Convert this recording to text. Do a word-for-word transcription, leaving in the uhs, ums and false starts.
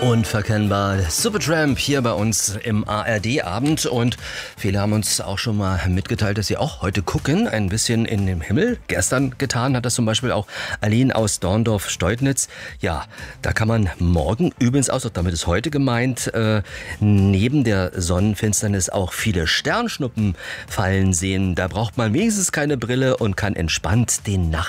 Unverkennbar. Supertramp hier bei uns im A R D-Abend und viele haben uns auch schon mal mitgeteilt, dass sie auch heute gucken, ein bisschen in den Himmel. Gestern getan hat das zum Beispiel auch Aline aus Dorndorf-Steudnitz. Ja, da kann man morgen, übrigens auch, damit ist heute gemeint, äh, neben der Sonnenfinsternis auch viele Sternschnuppen fallen sehen. Da braucht man wenigstens keine Brille und kann entspannt den Nacht